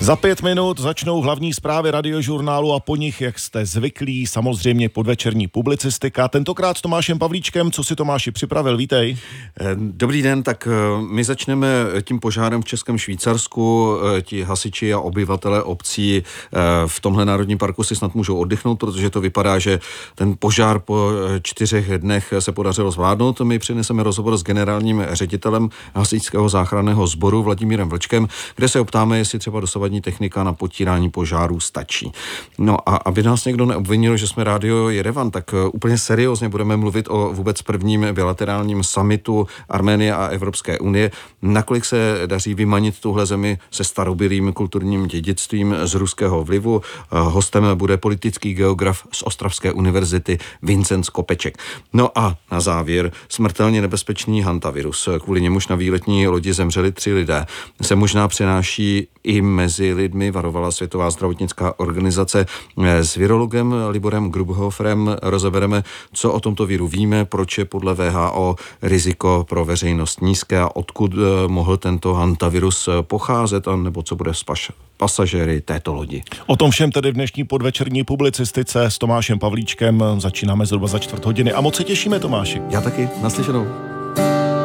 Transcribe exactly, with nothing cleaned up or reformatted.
Za pět minut začnou hlavní zprávy Radiožurnálu a po nich, jak jste zvyklí, samozřejmě podvečerní publicistika. Tentokrát s Tomášem Pavlíčkem. Co si Tomáši připravil? Vítej. Dobrý den, tak my začneme tím požárem v Českém Švýcarsku. Ti hasiči a obyvatelé obcí v tomhle národním parku si snad můžou oddychnout, protože to vypadá, že ten požár po čtyřech dnech se podařilo zvládnout. My přineseme rozhovor s generálním ředitelem hasičského záchranného sboru Vladimírem Vlčkem, kde se optáme, jestli třeba dosavadní technika na potírání požárů stačí. No a aby nás někdo neobvinil, že jsme Rádio Jerevan, tak úplně seriózně budeme mluvit o vůbec prvním bilaterálním summitu Arménie a Evropské unie. Nakolik se daří vymanit tuhle zemi se starobylým kulturním dědictvím z ruského vlivu. Hostem bude politický geograf z Ostravské univerzity Vincent Skopeček. No a na závěr smrtelně nebezpečný hantavirus. Kvůli němuž na výletní lodi zemřeli tři lidé. Se možná přenáší i mezi lidmi, varovala Světová zdravotnická organizace. S virologem Liborem Grubhoferem rozebereme, co o tomto viru víme, proč je podle W H O riziko pro veřejnost nízké a odkud mohl tento hantavirus pocházet, a nebo co bude s paš- pasažéry této lodi. O tom všem tedy v dnešní podvečerní publicistice s Tomášem Pavlíčkem. Začínáme zhruba za čtvrt hodiny a moc se těšíme, Tomáši. Já taky, naslyšenou.